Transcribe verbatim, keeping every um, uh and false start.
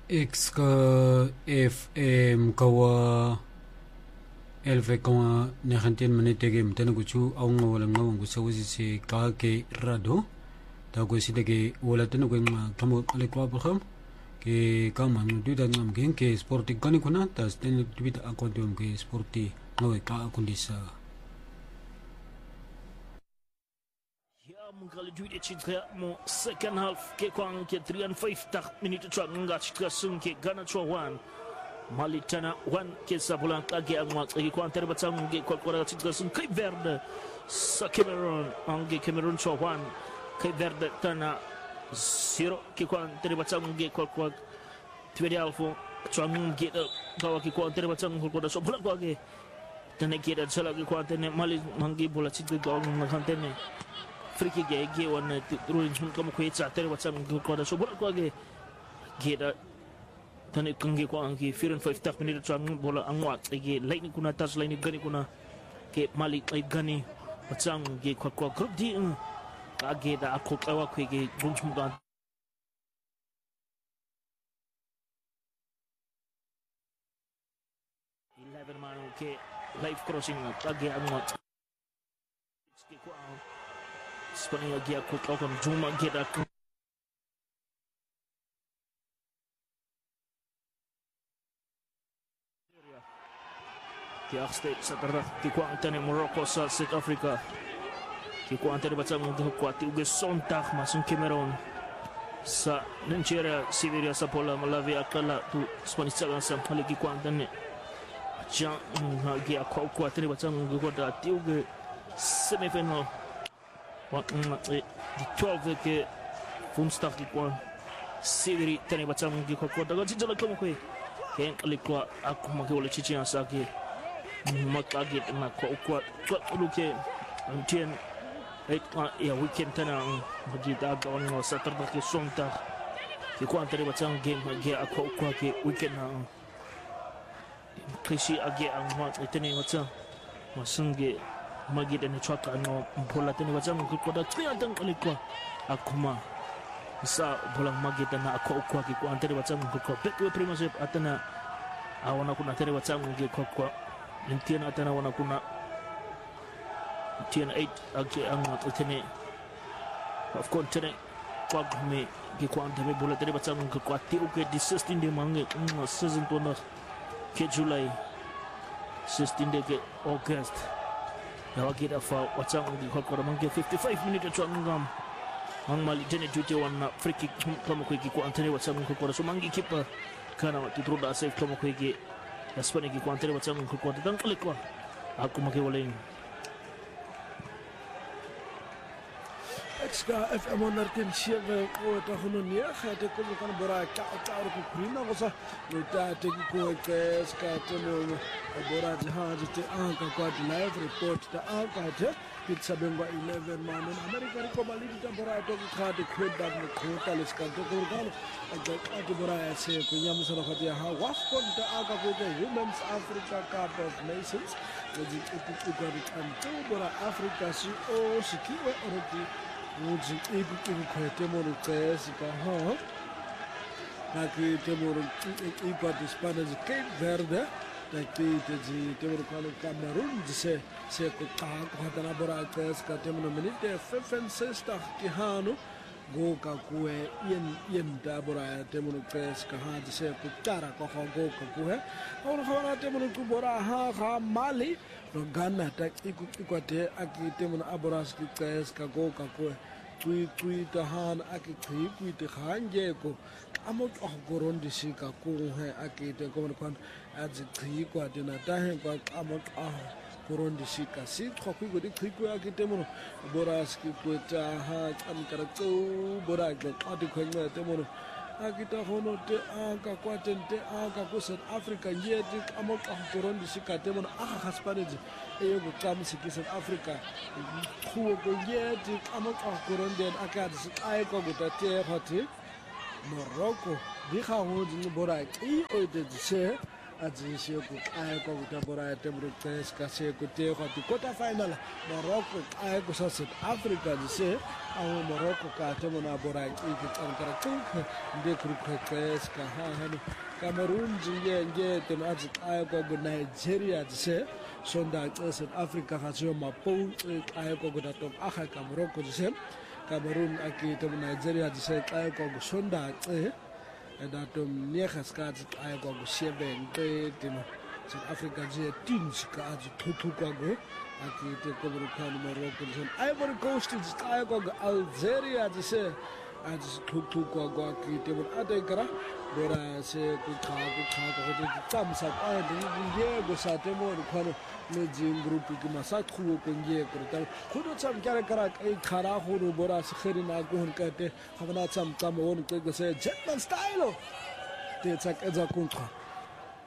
X ka F M kawa elfe kama nehantin manite game tena kuchu au nga wala nga wangu sa wisi si ka ke rado ta ko si ke wala tena ko nga kamo ale kwa pa ke kama ndu da ngam gen ke sporti kani kuna ta sten tibita akontum ke sporti no ka kundisa Mungkali duit chitra mo second half ke kwang ke three and five tak minute chwa nga chitra sung ke gana chwa one malitana one ke sabulan kage angwa ke kwang ter batang ke kwa kwa chitra sung Cape Verde sa Cameroon ang ke Cameroon chwa one Cape Verde tana zero ke kwang ter batang ke kwa kwa twede alfo chwa ngum ke kawa ke kwang ter batang ko da so bulan kwa ke tane ke da sala ke kwang tane mali mangi bola chitra gong ngantene friki ge ge wan ruin sun kamu kwe cha tere wacham ko da so bol ko ge ge da tane kungi ko angi four and five tak minute chang bola angwa ge laini kuna tas laini gani kuna ke mali ai gani wacham ge ko ko group di ka ge da ko kawa kwe ge bunchum ga eleven man ke live crossing ka ge angwa ke ko Spania gia ko ko juma geda ki akhste satara ki ko antene Morocco sa South Africa ki ko antene batang ndu ko ati uge sontak masun Cameroon sa Nigeria Siberia sa pola Malawi akala tu Spania sa sam pali ki ko antene ja gia ko ko ati batang ndu ko da ati uge semifinal di twelve ke woensdag di kwam Sibiri tani batang di ko ko daga jijala ko ko ken alikwa aku make wala chichi asake makage na ko ko ko luke antien et ya weekend tana bagi daga on no saturday ke sonta ki ko antare batang game ge aku ko ke weekend na krishi age ang ma tani batang masunge magi dan chwaka no bola tani wajam ko ko da triantang alikwa akuma sa bola magi dan ako ko ki ko antare wajam ko ko betwe primasip atana awana kuna tare wajam ki ko ko intian atana wana kuna tian eight agi ang atene of course tene ko me ki ko antare bola tare wajam ko ko ati o ke sixteen de mange season to na ke July sixteen de ke August Yawa kita fa wachang di ko ko mangke fifty-five minute cho ngam ang mali tene jute wan free kick kama ko ko antene wachang ko ko so mangi kipa kana tu truda save kama ko ge yaspane ki ko antene wachang ko ko dang klik ko aku make woleng Exka F M nartin sieve ko ta hono nia khate ko kan bora ka ta ro ko prima ko sa no ta te ko ke ska te no bora jahaz te an ka ko live report ta an ka te pizza benga eleven man America ko mali ta bora to ko khate khod da no ko ta les ka to ko kan ga ka te bora se ko nyam sa ro khate ha waf ko ta an ka ko te women's Africa Cup of Nations wedi ko ko ga kan to bora Africa si o sikiwe oroti Muzi ibu ibu kaya temor kaya sika ha, taki temor ibu di Spania di Cape Verde, taki di temor kalau Cameroon di se se ko kah ko hatana bora kaya sika temor menite five and six tak kihano go ka kue yen yen da bora temor kaya sika ha di se ko cara ko go ka kue, kalau kalau temor ko bora ha ha Mali no Ghana tak iku ikwate aki temon aboras ki kaya sika go ka kue tui tui tahan aki kui kui te khanje ko amot oh goron di sika ko he aki te ko kon aji kui ko atena tahen ko amot ah goron di sika si ko kui ko di kui ko aki temon aboras ki ko ta ha am kara to bora ko ati ko ngwa temon akita hono te aka kwaten te aka ko South Africa yeti amok ah goron di sika temon aka haspaneji eyo ko kam siki South Africa ko ko yeti amok ah goron den aka di ai ko gota te hoti Morocco di kha ho di bora i o de se azisiyo kuqayekwa ukuthi bora ya tembro qeska se kutekwa ti quarter final Morocco qayekwa sa South Africa dise awu Morocco ka temo na bora iki tsankara qike nde kuqeska ha hanu Cameroon nje nje tena aziqayekwa ku Nigeria dise sonda South Africa ga so mapo qayekwa ku datom aga Morocco dise Cameroon akite mu Nigeria dise qayekwa ku sonda ce datom niega skats qayekwa ku seven ke tena South Africa je tins ka azi thuthuka go akite ko burkhani Morocco dise Ivory Coast is qayekwa ku Algeria dise azi thuthuka go akite mu adekara bora se ku kha ku kha ko de tsamsa kwa de nge go sa temo khano le jing group ki masa khu ko nge ko ta khodo tsam kare kara kai khara ho ro bora se khiri na go hon kate hamna tsam tsam won ke go se German style te tsak eza kontra